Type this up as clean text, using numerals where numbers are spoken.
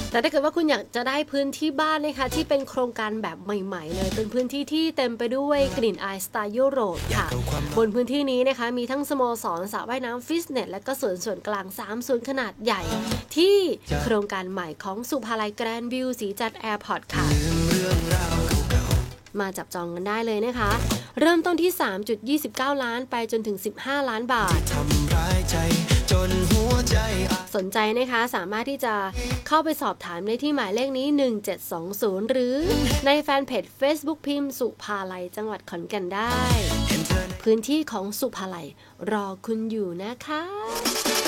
แต่ถ้าเกิดว่าคุณอยากจะได้พื้นที่บ้านนะคะที่เป็นโครงการแบบใหม่ๆเลยเป็นพื้นที่ที่เต็มไปด้วยกลิ่นอายสไตล์ยุโรปค่ะบนพื้นที่นี้นะคะมีทั้งสโมสรสระว่ายน้ำฟิตเนสและก็สวนส่วนกลาง3สวนขนาดใหญ่ที่โครงการใหม่ของสุภาลัยแกรนด์วิวสีจันทร์แอร์พอร์ตค่ะมาจับจองกันได้เลยนะคะเริ่มต้นที่ 3.29 ล้านไปจนถึง15ล้านบาทสนใจนะคะสามารถที่จะเข้าไปสอบถามได้ที่หมายเลขนี้1720หรือในแฟนเพจ Facebook พิมพ์สุภาลัยจังหวัดขอนแก่นได้พื้นที่ของสุภาลัยรอคุณอยู่นะคะ